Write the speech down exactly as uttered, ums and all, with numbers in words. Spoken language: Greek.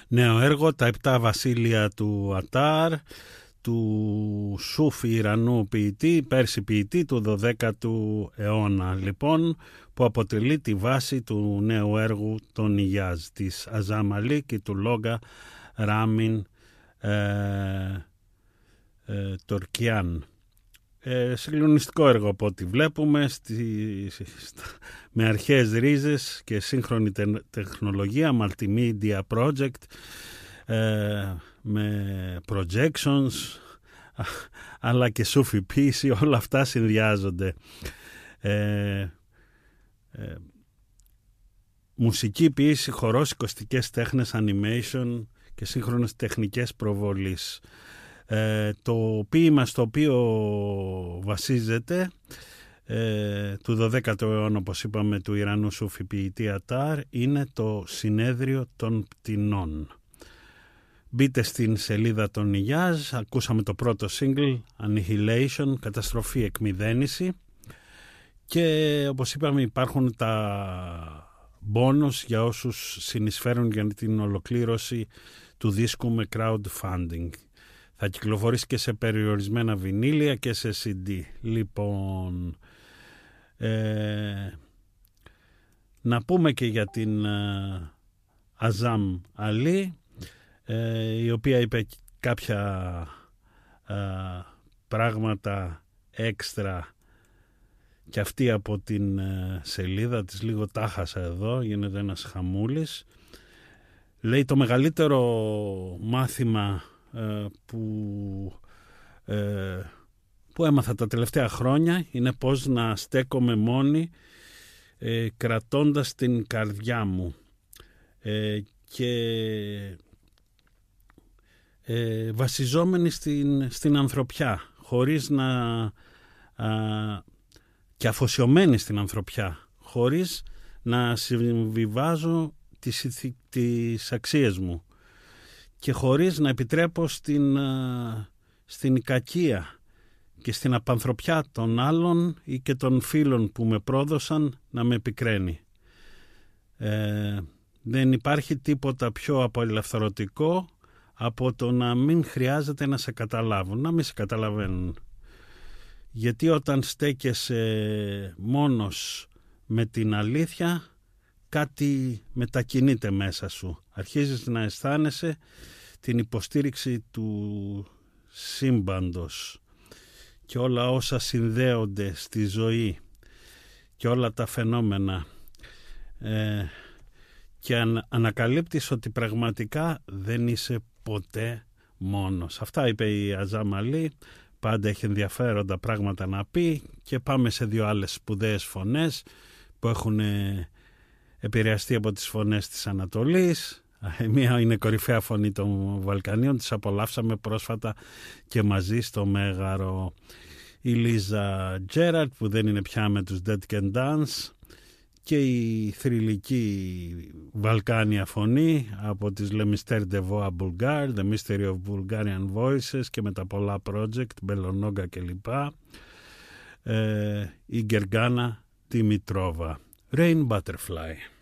Νέο έργο, τα επτά βασίλεια του Ατάρ, του Σούφι Ιρανού ποιητή, Πέρση ποιητή του δωδέκατου αιώνα λοιπόν, που αποτελεί τη βάση του νέου έργου των Ιγιάζ, της Αζάμ Αλή και του Λόγκα Ράμιν ε, ε, Τορκιάν. Ε, συγκλονιστικό έργο από ό,τι βλέπουμε, στη, στα, με αρχαίες ρίζες και σύγχρονη τε, τεχνολογία, multimedia project, ε, με projections αλλά και σουφιποίηση, όλα αυτά συνδυάζονται. Ε, ε, μουσική ποίηση, χορός, οικοστικές τέχνες, animation και σύγχρονες τεχνικές προβολής. Ε, το ποίημα στο οποίο βασίζεται ε, του δωδέκατου αιώνα, όπως είπαμε, του Ιρανού σούφι ποιητή Ατάρ, είναι το Συνέδριο των Πτηνών. Μπείτε στην σελίδα των Ιγιάζ, ακούσαμε το πρώτο single Annihilation, καταστροφή, εκμηδένιση, και όπως είπαμε υπάρχουν τα bonus για όσους συνεισφέρουν για την ολοκλήρωση του δίσκου με crowdfunding. Θα κυκλοφορήσει και σε περιορισμένα βινίλια και σε σι ντι. Λοιπόν, ε, να πούμε και για την ε, Αζάμ Αλή, ε, η οποία είπε κάποια ε, πράγματα έξτρα και αυτή από την ε, σελίδα της, λίγο τα χάσα εδώ, γίνεται ένας χαμούλης. Λέει το μεγαλύτερο μάθημα Που, ε, που έμαθα τα τελευταία χρόνια είναι πώς να στέκομαι μόνη, ε, κρατώντας την καρδιά μου ε, και ε, βασιζόμενη στην, στην ανθρωπιά, χωρίς να α, και αφοσιωμένη στην ανθρωπιά, χωρίς να συμβιβάζω τις, τις αξίες μου και χωρίς να επιτρέπω στην, στην κακία και στην απανθρωπιά των άλλων ή και των φίλων που με πρόδωσαν να με επικραίνει. Ε, δεν υπάρχει τίποτα πιο απελευθερωτικό από το να μην χρειάζεται να σε καταλάβουν, να μην σε καταλαβαίνουν. Γιατί όταν στέκεσαι μόνος με την αλήθεια, κάτι μετακινείται μέσα σου. Αρχίζεις να αισθάνεσαι την υποστήριξη του σύμπαντος και όλα όσα συνδέονται στη ζωή και όλα τα φαινόμενα, ε, και αν, ανακαλύπτεις ότι πραγματικά δεν είσαι ποτέ μόνος. Αυτά είπε η Αζάμ Αλή. Πάντα έχει ενδιαφέροντα πράγματα να πει, και πάμε σε δύο άλλες σπουδαίες φωνές που έχουν επηρεαστεί από τις φωνές της Ανατολής. Μία είναι κορυφαία φωνή των Βαλκανίων, τις απολαύσαμε πρόσφατα και μαζί στο Μέγαρο. Η Λίζα Τζέραρτ, που δεν είναι πια με τους Dead Can Dance, και η θρυλική Βαλκάνια φωνή από τις Le Mystère de Voix Bulgare, The Mystery of Bulgarian Voices, και με τα πολλά project, Μπελονόγκα κλπ. Ε, η Γκεργάνα Δημητρόβα. Rain Butterfly.